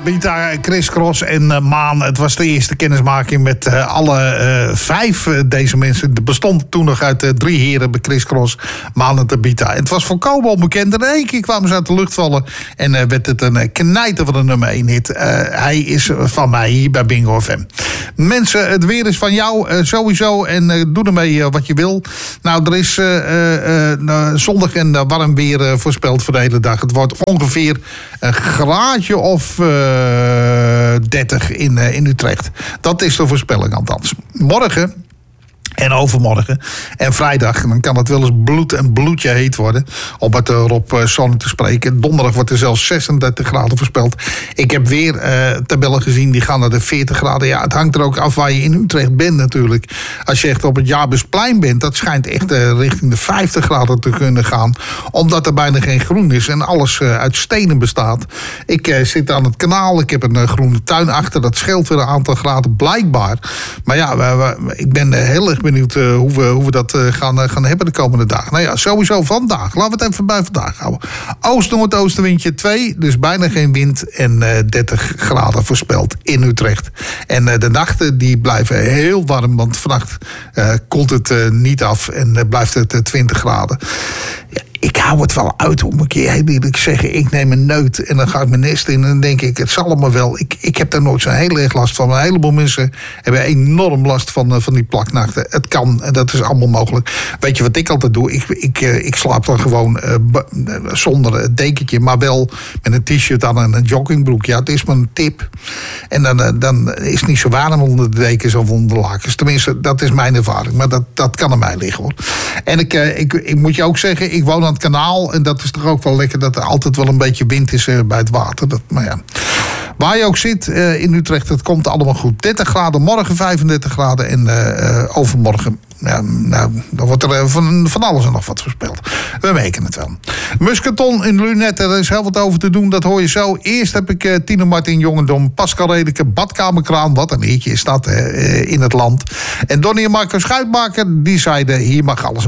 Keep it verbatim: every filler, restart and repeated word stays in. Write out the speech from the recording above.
Tabita, Chris Cross en uh, Maan. Het was de eerste kennismaking met uh, alle uh, vijf uh, deze mensen. Er bestond toen nog uit uh, drie heren bij Chris Cross, Maan en Tabita. Het was volkomen onbekend. En in één keer kwamen ze uit de lucht vallen. En uh, werd het een uh, knijter van de nummer één hit. Uh, hij is van mij hier bij Bingo F M. Mensen, het weer is van jou uh, sowieso. En uh, doe ermee uh, wat je wil. Nou, er is uh, uh, uh, zondag en uh, warm weer uh, voorspeld voor de hele dag. Het wordt ongeveer een graadje of uh, dertig in, uh, in Utrecht. Dat is de voorspelling althans. Morgen en overmorgen en vrijdag, dan kan het wel eens bloed en bloedje heet worden. Om met Rob Sonne te spreken. Donderdag wordt er zelfs zesendertig graden voorspeld. Ik heb weer uh, tabellen gezien, die gaan naar de veertig graden. Ja, het hangt er ook af waar je in Utrecht bent natuurlijk. Als je echt op het Jaarbusplein bent, dat schijnt echt uh, richting de vijftig graden te kunnen gaan. Omdat er bijna geen groen is en alles uh, uit stenen bestaat. Ik uh, zit aan het kanaal, ik heb een uh, groene tuin achter. Dat scheelt weer een aantal graden blijkbaar. Maar ja, we, we, ik ben uh, heel erg benieuwd uh, hoe, we, hoe we dat uh, gaan, uh, gaan hebben de komende dagen. Nou ja, sowieso vandaag. Laten we het even bij vandaag houden. Oost-noordoostenwindje twee, dus bijna geen wind en uh, dertig graden voorspeld in Utrecht. En uh, de nachten die blijven heel warm, want vannacht uh, koelt het uh, niet af en uh, blijft het uh, twintig graden. Ja, ik hou het wel uit om een keer heel eerlijk zeggen. Ik neem een neut en dan ga ik mijn nest in en dan denk ik, het zal allemaal wel. Ik, ik heb daar nooit zo heel erg last van. Een heleboel mensen hebben enorm last van, van die plaknachten. Het kan en dat is allemaal mogelijk. Weet je wat ik altijd doe? Ik, ik, ik slaap dan gewoon uh, zonder het dekentje, maar wel met een t-shirt aan en een joggingbroek. Ja, het is maar een tip. En dan, dan is het niet zo warm onder de dekens of onder de lakens. Tenminste, dat is mijn ervaring. Maar dat, dat kan aan mij liggen, hoor. En ik, ik, ik moet je ook zeggen, ik woon aan het kanaal. En dat is toch ook wel lekker dat er altijd wel een beetje wind is uh, bij het water. Dat, maar ja, waar je ook zit uh, in Utrecht, het komt allemaal goed. dertig graden, morgen vijfendertig graden en uh, overmorgen. Ja, nou, dan wordt er van, van alles en nog wat voorspeld. We weten het wel. Muscaton in Lunetten, er is heel wat over te doen. Dat hoor je zo. Eerst heb ik uh, Tino Martin Jongendom, Pascal Redeke, Badkamerkraan. Wat een heertje is dat uh, in het land. En Donnie en Marco Schuitmaker, die zeiden, hier mag alles